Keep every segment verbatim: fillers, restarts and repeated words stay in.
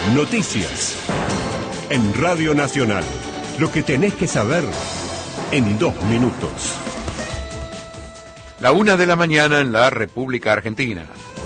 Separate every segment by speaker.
Speaker 1: Noticias. En Radio Nacional. Lo que tenés que saber en dos minutos.
Speaker 2: La una de la mañana en la República Argentina.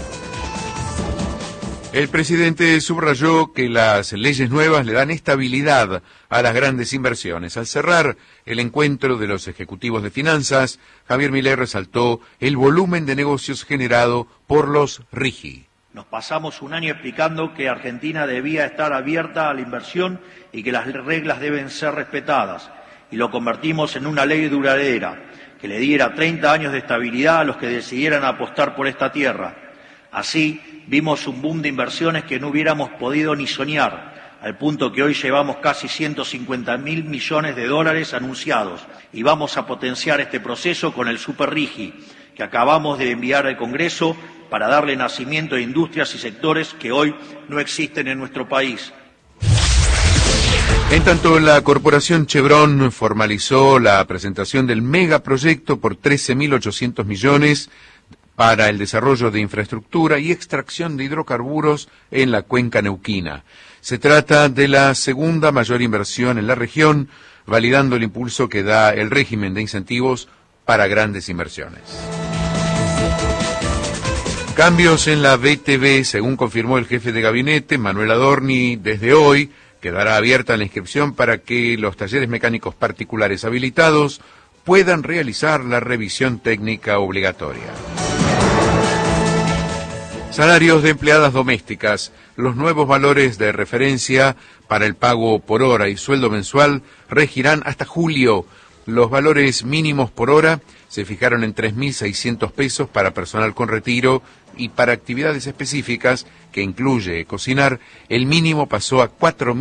Speaker 2: El presidente subrayó que las leyes nuevas le dan estabilidad a las grandes inversiones. Al cerrar el encuentro de los ejecutivos de finanzas, Javier Milei resaltó el volumen de negocios generado por los RIGI.
Speaker 3: Nos pasamos un año explicando que Argentina debía estar abierta a la inversión y que las reglas deben ser respetadas, y lo convertimos en una ley duradera, que le diera treinta años de estabilidad a los que decidieran apostar por esta tierra. Así, vimos un boom de inversiones que no hubiéramos podido ni soñar, al punto que hoy llevamos casi ciento cincuenta mil millones de dólares anunciados, y vamos a potenciar este proceso con el Super RIGI, que acabamos de enviar al Congreso para darle nacimiento a industrias y sectores que hoy no existen en nuestro país.
Speaker 2: En tanto, la corporación Chevron formalizó la presentación del megaproyecto por trece mil ochocientos millones para el desarrollo de infraestructura y extracción de hidrocarburos en la cuenca neuquina. Se trata de la segunda mayor inversión en la región, validando el impulso que da el régimen de incentivos para grandes inversiones. Cambios en la B T V, según confirmó el jefe de gabinete, Manuel Adorni, desde hoy quedará abierta la inscripción para que los talleres mecánicos particulares habilitados puedan realizar la revisión técnica obligatoria. Salarios de empleadas domésticas. Los nuevos valores de referencia para el pago por hora y sueldo mensual regirán hasta julio. Los valores mínimos por hora se fijaron en tres mil seiscientos pesos para personal con retiro y para actividades específicas, que incluye cocinar, el mínimo pasó a cuatro mil.